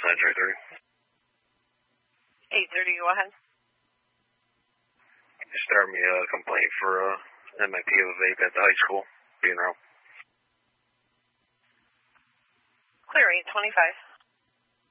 Century 3. 830, go ahead. You start me a complaint for MIP of a vape at the high school. Being around. Clear 825.